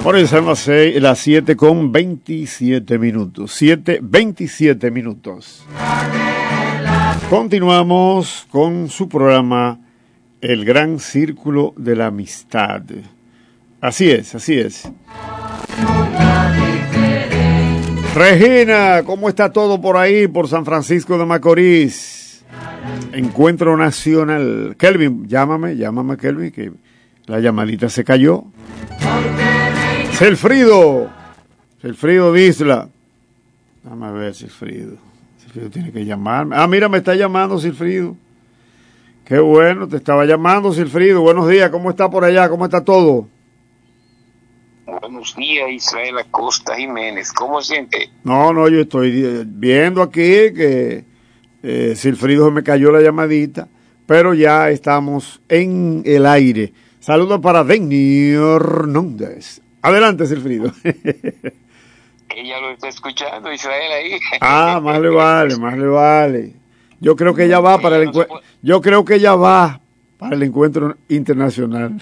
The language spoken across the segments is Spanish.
Por eso son las 7:27. 7:27. Continuamos con su programa El Gran Círculo de la Amistad. Así es, así es. Regina, ¿cómo está todo por ahí, por San Francisco de Macorís? Encuentro Nacional. Kelvin, llámame, Kelvin, que la llamadita se cayó. Silfrido Disla. Déjame ver, Silfrido tiene que llamarme. Ah, mira, me está llamando Silfrido. Qué bueno, te estaba llamando Silfrido. Buenos días, ¿cómo está por allá? ¿Cómo está todo? Buenos días, Israel Acosta Jiménez. ¿Cómo siente? No, yo estoy viendo aquí que Silfrido me cayó la llamadita, pero ya estamos en el aire. Saludos para Denny Hernández. Adelante, Silfrido. Ella lo está escuchando, Israel, ahí. Ah, más le vale. Yo creo que ella va para el encuentro internacional.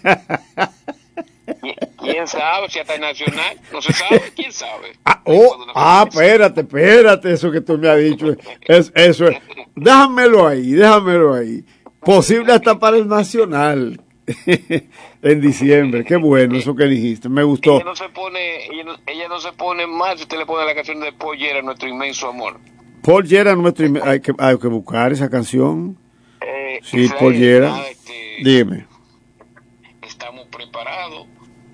¿Quién sabe si hasta nacional? No se sabe, ¿quién sabe? Espérate, eso que tú me has dicho. Eso es. Déjamelo ahí. Posible hasta para el nacional. En diciembre. Qué bueno eso que dijiste, me gustó. Ella no se pone mal si usted le pone la canción de Paul Yera, Nuestro Inmenso Amor. Paul Yera, hay que buscar esa canción. Sí, Israel, Paul Yera. Dime. Estamos preparados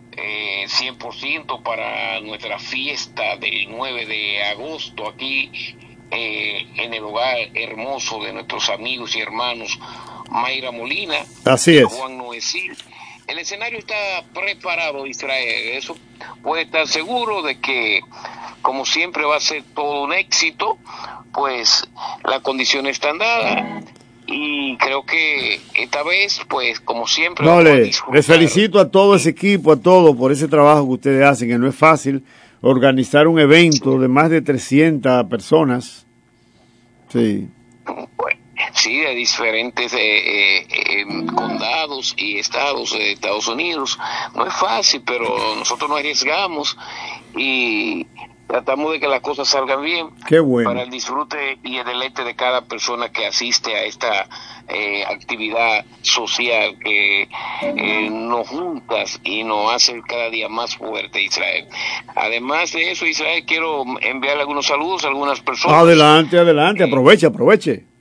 100% para nuestra fiesta del 9 de agosto aquí en el hogar hermoso de nuestros amigos y hermanos Mayra Molina. Así es. Juan Noesil. El escenario está preparado, Israel. Eso puede estar seguro de que, como siempre, va a ser todo un éxito. Pues las condiciones están dadas. Y creo que esta vez, pues, como siempre... les felicito a todo ese equipo, por ese trabajo que ustedes hacen, que no es fácil organizar un evento de más de 300 personas. Sí. Bueno, sí, de diferentes condados y estados de Estados Unidos. No es fácil, pero nosotros nos arriesgamos y tratamos de que las cosas salgan bien. Qué bueno. Para el disfrute y el deleite de cada persona que asiste a esta actividad social que nos juntas y nos hace cada día más fuerte, Israel. Además de eso, Israel, quiero enviarle algunos saludos a algunas personas. Adelante, aproveche.